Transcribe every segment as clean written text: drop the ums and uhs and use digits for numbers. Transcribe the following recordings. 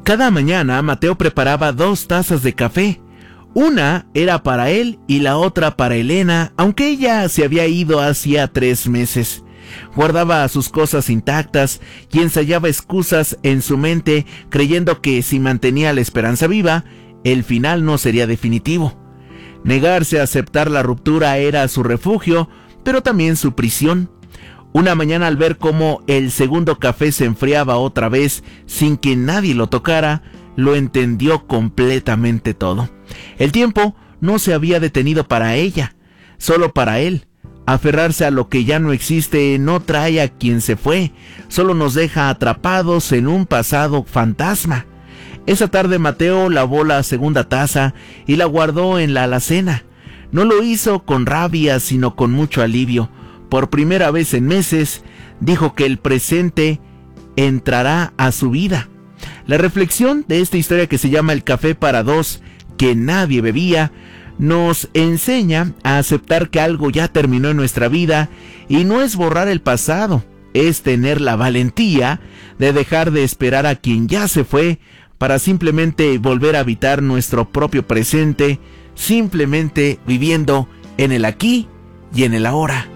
Cada mañana Mateo preparaba 2 tazas de café. Una era para él y la otra para Elena, aunque ella se había ido hacía 3 meses. Guardaba sus cosas intactas y ensayaba excusas en su mente, creyendo que si mantenía la esperanza viva, el final no sería definitivo. Negarse a aceptar la ruptura era su refugio, pero también su prisión. Una mañana, al ver cómo el segundo café se enfriaba otra vez sin que nadie lo tocara, lo entendió completamente todo. El tiempo no se había detenido para ella, solo para él. Aferrarse a lo que ya no existe no trae a quien se fue, solo nos deja atrapados en un pasado fantasma. Esa tarde Mateo lavó la segunda taza y la guardó en la alacena. No lo hizo con rabia, sino con mucho alivio. Por primera vez en meses, dijo que el presente entrará a su vida. La reflexión de esta historia, que se llama El café para 2 que nadie bebía, nos enseña a aceptar que algo ya terminó en nuestra vida, y no es borrar el pasado, es tener la valentía de dejar de esperar a quien ya se fue para simplemente volver a habitar nuestro propio presente, simplemente viviendo en el aquí y en el ahora.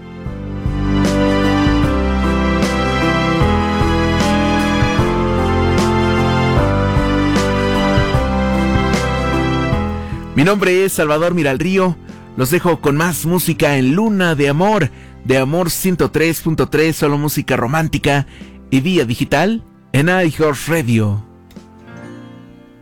Mi nombre es Salvador Miralrío. Los dejo con más música en Luna de Amor 103.3, solo música romántica, y vía digital en iHeartRadio.